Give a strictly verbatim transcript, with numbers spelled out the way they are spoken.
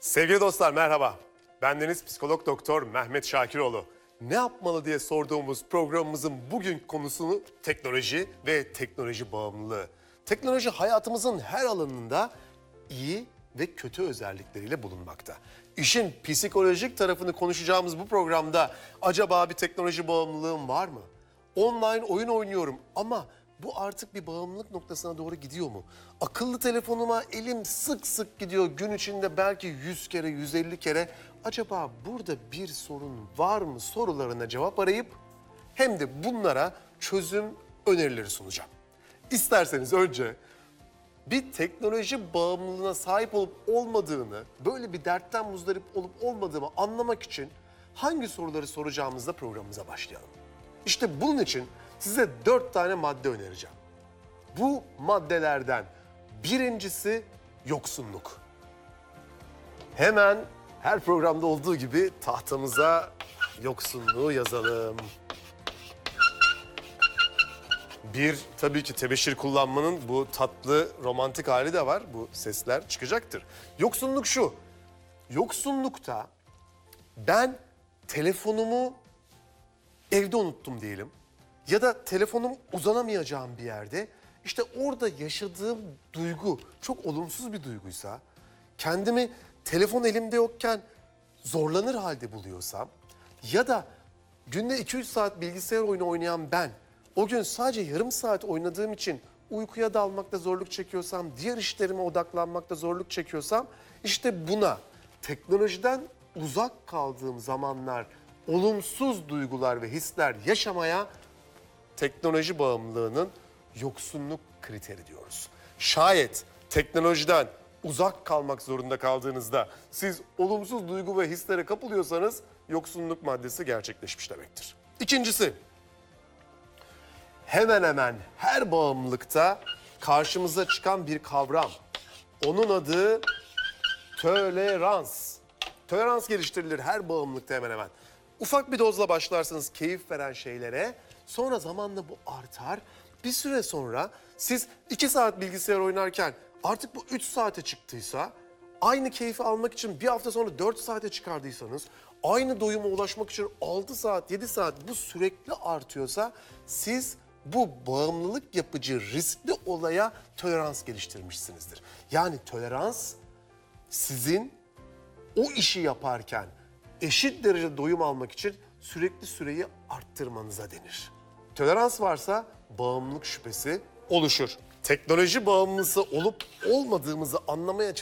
Sevgili dostlar merhaba. Bendeniz psikolog doktor Mehmet Şakiroğlu. Ne yapmalı diye sorduğumuz programımızın bugün konusunu teknoloji ve teknoloji bağımlılığı. Teknoloji hayatımızın her alanında iyi ve kötü özellikleriyle bulunmakta. İşin psikolojik tarafını konuşacağımız bu programda acaba bir teknoloji bağımlılığım var mı? Online oyun oynuyorum ama bu artık bir bağımlılık noktasına doğru gidiyor mu? Akıllı telefonuma elim sık sık gidiyor. Gün içinde belki yüz kere, yüz elli kere. Acaba burada bir sorun var mı sorularına cevap arayıp hem de bunlara çözüm önerileri sunacağım. İsterseniz önce bir teknoloji bağımlılığına sahip olup olmadığını, böyle bir dertten muzdarip olup olmadığımı anlamak için hangi soruları soracağımızla programımıza başlayalım. İşte bunun için size dört tane madde önereceğim. Bu maddelerden birincisi yoksunluk. Hemen her programda olduğu gibi tahtamıza yoksunluğu yazalım. Bir, tabii ki tebeşir kullanmanın bu tatlı, romantik hali de var. Bu sesler çıkacaktır. Yoksunluk şu. Yoksunlukta ben telefonumu evde unuttum diyelim. Ya da telefonum uzanamayacağım bir yerde. İşte orada yaşadığım duygu çok olumsuz bir duyguysa, kendimi telefon elimde yokken zorlanır halde buluyorsam ya da günde iki üç saat bilgisayar oyunu oynayan ben o gün sadece yarım saat oynadığım için uykuya dalmakta zorluk çekiyorsam, diğer işlerime odaklanmakta zorluk çekiyorsam işte buna teknolojiden uzak kaldığım zamanlar olumsuz duygular ve hisler yaşamaya teknoloji bağımlılığının yoksunluk kriteri diyoruz. Şayet teknolojiden uzak kalmak zorunda kaldığınızda siz olumsuz duygu ve hislere kapılıyorsanız yoksunluk maddesi gerçekleşmiş demektir. İkincisi, hemen hemen her bağımlılıkta karşımıza çıkan bir kavram. Onun adı tolerans. Tolerans geliştirilir her bağımlılıkta hemen hemen. Ufak bir dozla başlarsınız keyif veren şeylere, sonra zamanla bu artar. Bir süre sonra siz iki saat bilgisayar oynarken artık bu üç saate çıktıysa, aynı keyfi almak için bir hafta sonra dört saate çıkardıysanız, aynı doyuma ulaşmak için altı saat, yedi saat bu sürekli artıyorsa siz bu bağımlılık yapıcı riskli olaya tolerans geliştirmişsinizdir. Yani tolerans sizin o işi yaparken eşit derecede doyum almak için sürekli süreyi arttırmanıza denir. Tolerans varsa bağımlılık şüphesi oluşur. Teknoloji bağımlısı olup olmadığımızı anlamaya